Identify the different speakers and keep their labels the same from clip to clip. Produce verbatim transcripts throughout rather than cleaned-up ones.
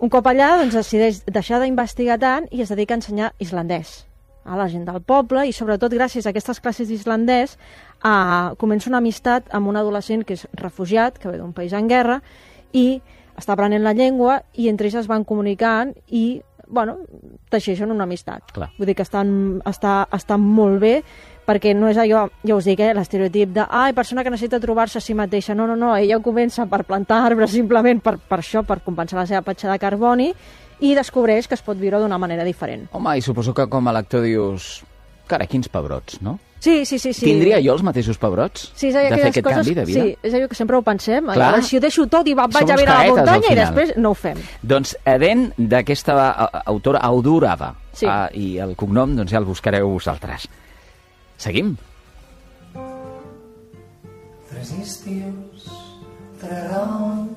Speaker 1: Un cop allà, doncs, decideix deixar d'investigar tant i es dedica a ensenyar islandès a la gent del poble, i sobretot gràcies a aquestes classes d'islandès eh, comença una amistat amb un adolescent que és refugiat, que ve d'un país en guerra, i està aprenent la llengua, i entre ells es van comunicant i, bueno, teixeixen una amistat.
Speaker 2: Clar.
Speaker 1: Vull dir que estan, està, estan molt bé, perquè no és allò, ja us dic, eh, l'estereotip de ai, persona que necessita trobar-se a si mateixa. No, no, no, ella comença per plantar arbres simplement per, per això, per compensar la seva petjada de carboni, i descobreix que es pot viure d'una manera diferent.
Speaker 2: Home, i suposo que com a lector dius, cara, quins pebrots, no?
Speaker 1: Sí, sí, sí. sí.
Speaker 2: Tindria jo els mateixos pebrots
Speaker 1: sí, és
Speaker 2: de fer aquest
Speaker 1: coses,
Speaker 2: canvi de vida?
Speaker 1: Sí, és allò que sempre ho pensem.
Speaker 2: Clar.
Speaker 1: Ara, si ho deixo tot i vaig
Speaker 2: Som
Speaker 1: a viure a la
Speaker 2: caetes,
Speaker 1: muntanya
Speaker 2: al
Speaker 1: i
Speaker 2: final.
Speaker 1: després no ho fem.
Speaker 2: Doncs Eden, d'aquesta uh, autora Audurava,
Speaker 1: Sí.
Speaker 2: uh, i el cognom doncs ja el buscareu vosaltres. Seguim.
Speaker 3: Tres estius, tres raons,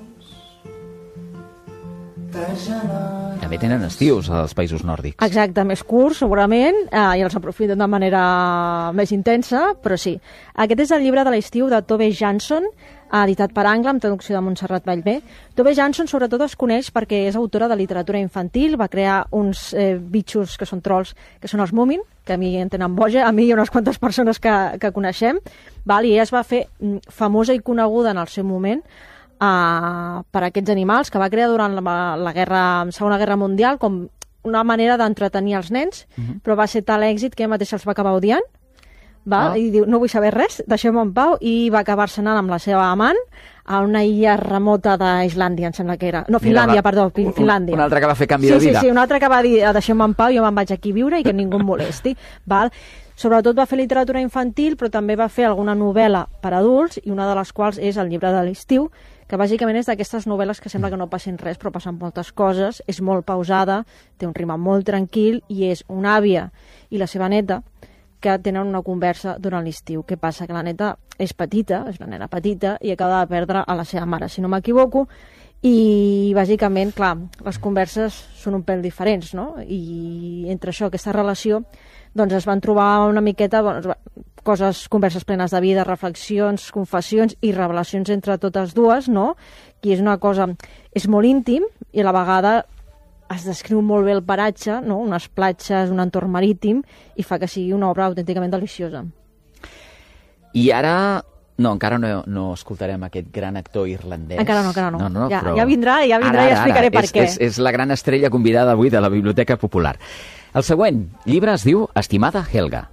Speaker 3: tres genolls...
Speaker 2: També tenen estius als països nòrdics.
Speaker 1: Exacte, més curts, segurament, eh, i els aprofiten de manera més intensa, però sí. Aquest és el llibre de l'estiu de Tove Jansson, editat per Angla, amb traducció de Montserrat Vallvé. Tove Jansson sobretot es coneix perquè és autora de literatura infantil, va crear uns eh, bitxos que són trolls, que són els Moomin, que a mi en tenen boja, a mi i unes quantes persones que, que coneixem, val? I ella es va fer famosa i coneguda en el seu moment Uh, per aquests animals que va crear durant la, la guerra, Segona Guerra Mundial, com una manera d'entretenir els nens, uh -huh. però va ser tal èxit que ella mateixa els va acabar odiant, va? Ah. I diu, no vull saber res, deixeu-me en pau, i va acabar-se anant amb la seva amant a una illa remota d'Islàndia, em sembla que era. No, Finlàndia, Mira, perdó, Finlàndia.
Speaker 2: Un, un altre que va fer canvi
Speaker 1: sí,
Speaker 2: de vida.
Speaker 1: Sí, sí, un altre que va dir, deixeu-me en pau, jo me'n vaig aquí a viure i que ningú em molesti, val? Sobretot va fer literatura infantil, però també va fer alguna novel·la per adults, i una de les quals és el llibre de l'estiu, que bàsicament és d'aquestes novel·les que sembla que no passin res, però passen moltes coses, és molt pausada, té un ritme molt tranquil, i és una àvia i la seva neta que tenen una conversa durant l'estiu. Què passa? Que la neta és petita, és una nena petita, i acaba de perdre a la seva mare, si no m'equivoco, i bàsicament, clar, les converses són un pèl diferents, no? I entre això, aquesta relació, doncs es van trobar una miqueta, doncs, coses, converses plenes de vida, reflexions, confessions i revelacions entre totes dues, no? Que és una cosa, és molt íntim, i a la vegada es descriu molt bé el paratge, no? Unes platges, un entorn marítim, i fa que sigui una obra autènticament deliciosa.
Speaker 2: I ara... No, encara no, no escoltarem aquest gran actor irlandès.
Speaker 1: Encara no, encara no.
Speaker 2: no, no
Speaker 1: ja,
Speaker 2: però...
Speaker 1: ja vindrà, ja vindrà
Speaker 2: ara,
Speaker 1: i explicaré
Speaker 2: ara.
Speaker 1: per
Speaker 2: és,
Speaker 1: què.
Speaker 2: És, és la gran estrella convidada avui de la Biblioteca Popular. El següent llibre es diu Estimada Helga.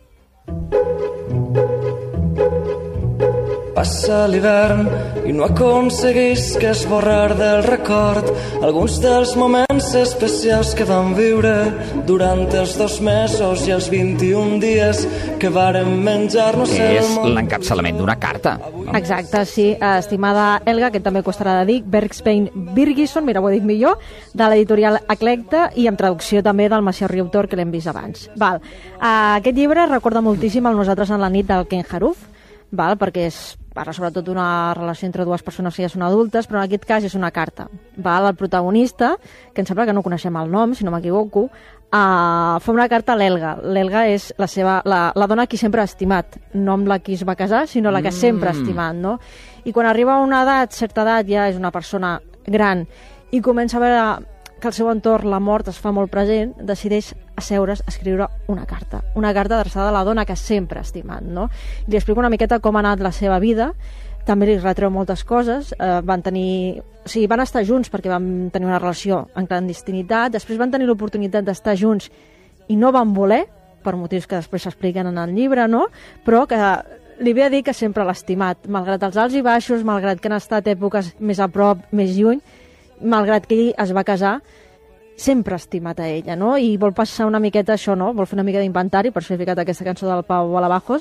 Speaker 3: Passa l'hivern i no aconseguisc esborrar del record alguns dels moments especials que vam viure durant els dos mesos i els vint-i-un dies que vàrem menjar-nos el
Speaker 2: És
Speaker 3: món.
Speaker 2: l'encapçalament d'una carta. No?
Speaker 1: Exacte, sí. Estimada Helga, que també costarà de dir, Bergsvein Birgisson, mira, ho he dit millor, de l'editorial Eclecta, i amb traducció també del Macià Riautor, que l'hem vist abans. Val. Uh, aquest llibre recorda moltíssim el Nosaltres en la nit del Ken Haruf, val? Perquè és, parla sobretot d'una relació entre dues persones que ja són adultes, però en aquest cas és una carta. Val? El protagonista, que em sembla que no coneixem el nom, si no m'equivoco, uh, fa una carta a l'Helga. L'Helga és la, seva, la, la dona qui sempre ha estimat, no amb la qui es va casar, sinó la que mm. sempre ha estimat, no? I quan arriba a una edat, certa edat, ja és una persona gran, i comença a veure que al seu entorn la mort es fa molt present, decideix asseure's a escriure una carta. Una carta adreçada a la dona que sempre ha estimat, no? I li explico una miqueta com ha anat la seva vida, també li retreu moltes coses, eh, van tenir... O sigui, van estar junts perquè van tenir una relació en clandestinitat, després van tenir l'oportunitat d'estar junts i no van voler, per motius que després s'expliquen en el llibre, no? Però que li ve a dir que sempre l'ha estimat, malgrat els alts i baixos, malgrat que han estat èpoques més a prop, més lluny, malgrat que ell es va casar, sempre ha estimat a ella, no? I vol passar una miqueta això, no? Vol fer una mica d'inventari, per això he ficat aquesta cançó del Pau Alabajos,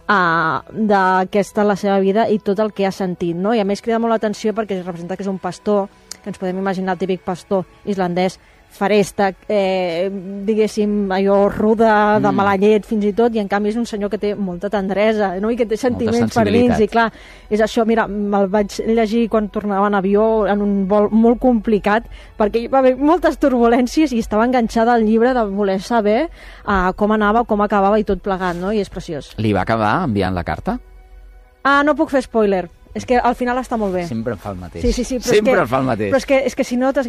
Speaker 1: uh, d'aquesta la seva vida i tot el que ha sentit, no? I a més crida molt l'atenció perquè es representa que és un pastor, que ens podem imaginar el típic pastor islandès, faresta, eh, diguéssim, allò ruda, de mala llet, fins i tot, i en canvi és un senyor que té molta tendresa, no? I que té sentiments per dins, i clar, és això, mira, me'l vaig llegir quan tornava en avió, en un vol molt complicat, perquè hi va haver moltes turbulències i estava enganxada al llibre de voler saber uh, com anava, com acabava i tot plegat, no? I és preciós.
Speaker 2: Li va acabar enviant la carta?
Speaker 1: Ah, no puc fer spoiler. És que al final està molt bé.
Speaker 2: Sempre em fa el mateix.
Speaker 1: Sí, sí, sí, però
Speaker 2: Sempre
Speaker 1: és que,
Speaker 2: em fa el mateix.
Speaker 1: Però és que, és que si no t'has